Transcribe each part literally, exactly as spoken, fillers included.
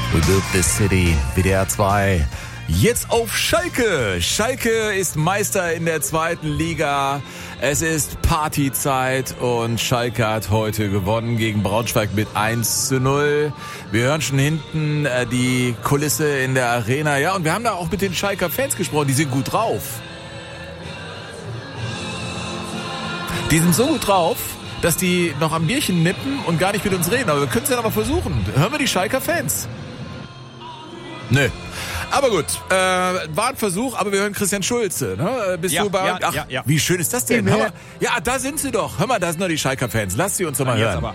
We built this city, W D R zwei. Jetzt auf Schalke. Schalke ist Meister in der zweiten Liga. Es ist Partyzeit und Schalke hat heute gewonnen gegen Braunschweig mit eins zu null. Wir hören schon hinten äh, die Kulisse in der Arena. Ja, und wir haben da auch mit den Schalker Fans gesprochen. Die sind gut drauf. Die sind so gut drauf, dass die noch am Bierchen nippen und gar nicht mit uns reden. Aber wir können es ja noch mal versuchen. Hören wir die Schalker Fans? Nö. Aber gut, äh, war ein Versuch, aber wir hören Christian Schulze. Ne? Bist ja, du bei? Ja, Ach, ja, ja. Wie schön ist das denn? Hör mal, ja, da sind sie doch. Hör mal, da sind noch die Schalker-Fans. Lass sie uns doch mal ja, hören.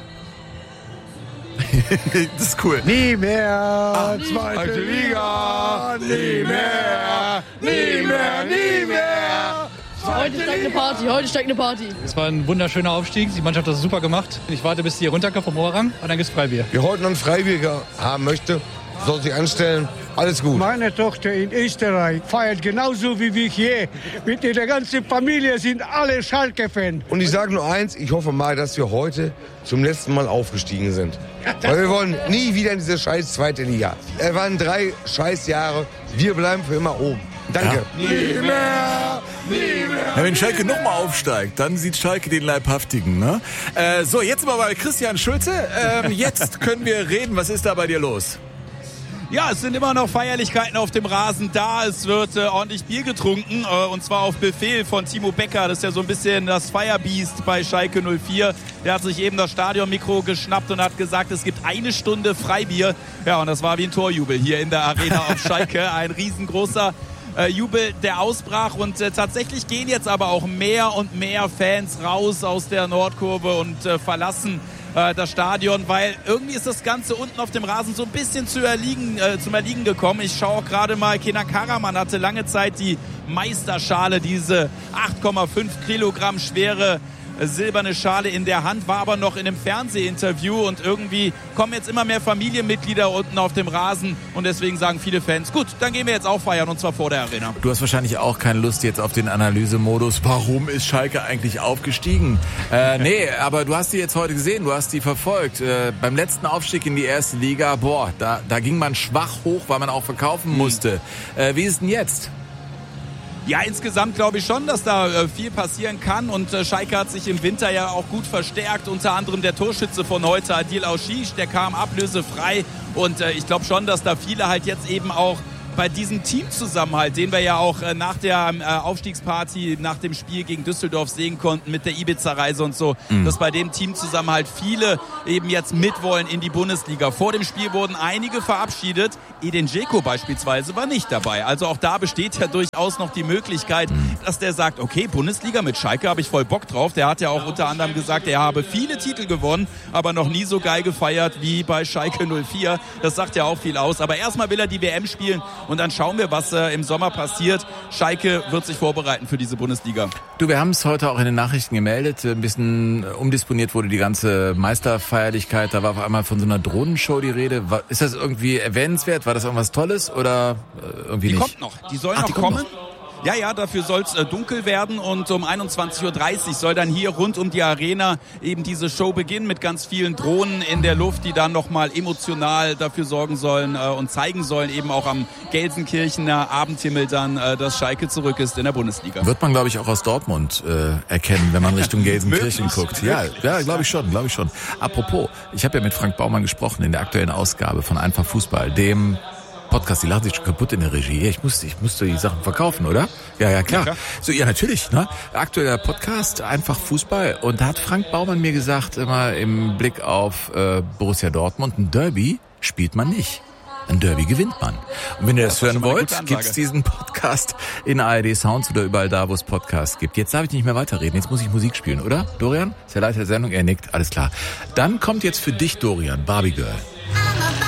Das ist cool. Nie mehr ah, zweite Liga, nie mehr, nie mehr, nie mehr. Heute steigt eine Party, heute steigt eine Party. Es war ein wunderschöner Aufstieg, die Mannschaft hat das super gemacht. Ich warte, bis die runterkommt vom Oberrang und dann gibt's Freibier. Wer heute noch ein Freibier haben möchte, soll sich anstellen. Alles gut. Meine Tochter in Österreich feiert genauso wie wir hier. Mit der ganzen Familie sind alle Schalke-Fans. Und ich sage nur eins, ich hoffe mal, dass wir heute zum letzten Mal aufgestiegen sind. Weil wir wollen nie wieder in diese scheiß zweite Liga. Es waren drei scheiß Jahre. Wir bleiben für immer oben. Danke. Ja. Nie mehr, nie mehr. Ja, wenn Schalke nochmal aufsteigt, dann sieht Schalke den Leibhaftigen. Ne? Äh, so, jetzt mal bei Christian Schulze. Ähm, jetzt können wir reden. Was ist da bei dir los? Ja, es sind immer noch Feierlichkeiten auf dem Rasen da. Es wird äh, ordentlich Bier getrunken äh, und zwar auf Befehl von Timo Becker. Das ist ja so ein bisschen das Firebeast bei Schalke null vier. Der hat sich eben das Stadionmikro geschnappt und hat gesagt, es gibt eine Stunde Freibier. Ja, und das war wie ein Torjubel hier in der Arena auf Schalke. Ein riesengroßer äh, Jubel, der ausbrach. Und äh, tatsächlich gehen jetzt aber auch mehr und mehr Fans raus aus der Nordkurve und äh, verlassen das Stadion, weil irgendwie ist das Ganze unten auf dem Rasen so ein bisschen zu erliegen, äh, zum Erliegen gekommen. Ich schaue auch gerade mal, Kenan Karaman hatte lange Zeit die Meisterschale, diese acht Komma fünf Kilogramm schwere äh, silberne Schale in der Hand, war aber noch in einem Fernsehinterview und irgendwie kommen jetzt immer mehr Familienmitglieder unten auf dem Rasen und deswegen sagen viele Fans, gut, dann gehen wir jetzt auch feiern und zwar vor der Arena. Du hast wahrscheinlich auch keine Lust jetzt auf den Analysemodus. Warum ist Schalke eigentlich aufgestiegen? Äh, nee, aber du hast die jetzt heute gesehen, du hast die verfolgt. Äh, beim letzten Aufstieg in die erste Liga, boah, da, da ging man schwach hoch, weil man auch verkaufen musste. Äh, wie ist denn jetzt? Ja, insgesamt glaube ich schon, dass da äh, viel passieren kann und äh, Schalke hat sich im Winter ja auch gut verstärkt, unter anderem der Torschütze von heute, Adil Auschisch, der kam ablösefrei und äh, ich glaube schon, dass da viele halt jetzt eben auch bei diesem Teamzusammenhalt, den wir ja auch äh, nach der äh, Aufstiegsparty, nach dem Spiel gegen Düsseldorf sehen konnten mit der Ibiza-Reise und so, mhm. dass bei dem Teamzusammenhalt viele eben jetzt mitwollen in die Bundesliga. Vor dem Spiel wurden einige verabschiedet. Edin Dzeko beispielsweise war nicht dabei. Also auch da besteht ja durchaus noch die Möglichkeit, mhm. dass der sagt, okay, Bundesliga mit Schalke habe ich voll Bock drauf. Der hat ja auch unter anderem gesagt, er habe viele Titel gewonnen, aber noch nie so geil gefeiert wie bei Schalke null vier. Das sagt ja auch viel aus. Aber erstmal will er die W M spielen. Und dann schauen wir, was äh, im Sommer passiert. Schalke wird sich vorbereiten für diese Bundesliga. Du, wir haben es heute auch in den Nachrichten gemeldet. Ein bisschen umdisponiert wurde die ganze Meisterfeierlichkeit. Da war auf einmal von so einer Drohnenshow die Rede. War, ist das irgendwie erwähnenswert? War das irgendwas Tolles oder äh, irgendwie die nicht? Die kommt noch. Die soll Ach, noch die kommen. Noch. Ja, ja, dafür soll es äh, dunkel werden und um einundzwanzig Uhr dreißig soll dann hier rund um die Arena eben diese Show beginnen mit ganz vielen Drohnen in der Luft, die dann nochmal emotional dafür sorgen sollen äh, und zeigen sollen, eben auch am Gelsenkirchener Abendhimmel dann, äh, dass Schalke zurück ist in der Bundesliga. Wird man, glaube ich, auch aus Dortmund äh, erkennen, wenn man Richtung Gelsenkirchen guckt. Ja, ja, glaube ich schon, glaube ich schon. Apropos, ich habe ja mit Frank Baumann gesprochen in der aktuellen Ausgabe von Einfach Fußball, dem Podcast, die lachen sich schon kaputt in der Regie. Ich musste, ich musste die Sachen verkaufen, oder? Ja, ja, klar. Ja, klar. So, ja, natürlich, ne? Aktueller Podcast, Einfach Fußball. Und da hat Frank Baumann mir gesagt, immer im Blick auf äh, Borussia Dortmund, ein Derby spielt man nicht. Ein Derby gewinnt man. Und wenn ihr das, das hören wollt, gibt's diesen Podcast in A R D Sounds oder überall da, wo es Podcasts gibt. Jetzt darf ich nicht mehr weiterreden. Jetzt muss ich Musik spielen, oder? Dorian? Ist der Leiter der Sendung? Er nickt. Alles klar. Dann kommt jetzt für dich, Dorian, Barbie Girl.